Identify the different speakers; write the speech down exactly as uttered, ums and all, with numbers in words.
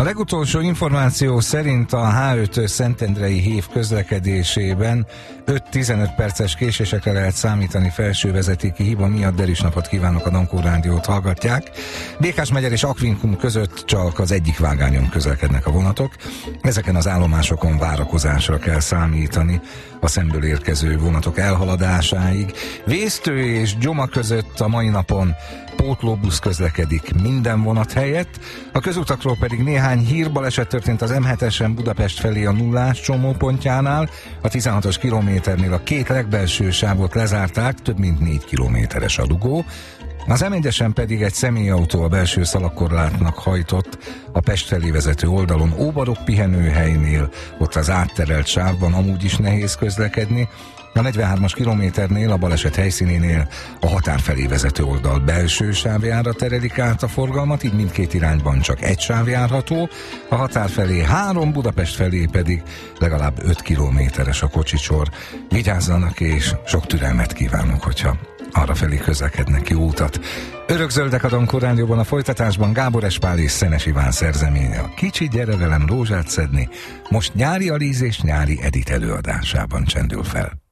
Speaker 1: legutolsó információ szerint a há ötös szentendrei hév közlekedésében öt-tizenöt perces késésekre lehet számítani felső vezetéki hiba miatt. Derűs napot kívánok, a Dankó Rádiót hallgatják. Békásmegyer és Akvinkum között csak az egyik vágányon közlekednek a vonatok. Ezeken az állomásokon várakozásra kell számítani a szemből érkező vonatok elhaladásáig. Vésztő és Gyoma között a mai napon pótlóbusz közlekedik minden vonat helyett. A közutakról pedig néhány hírbaleset történt az em hetesen Budapest felé a nullás csomópontjánál. A tizenhatos kilométernél a két legbelső sávot lezárták, több mint négy kilométeres a dugó. Az em egyesen pedig egy személyautó a belső szalagkorlátnak hajtott a Pest felé vezető oldalon Óbarok pihenőhelynél, ott az átterelt sávban amúgy is nehéz közlekedni. A negyvenhármas kilométernél a baleset helyszínénél a határ felé vezető oldal belső sávjára terelik át a forgalmat, így mindkét irányban csak egy sáv járható, a határ felé három, Budapest felé pedig legalább öt kilométeres a kocsicsor. Vigyázzanak, és sok türelmet kívánok, hogyha arra felé közlekednek. Jó utat! Örökzöldek a Dankó Rádióban, a folytatásban Gábor Espál és Szenes Iván szerzeménye. A Kicsi, gyere velem rózsát szedni most nyári Alíz és nyári Edit előadásában csendül fel.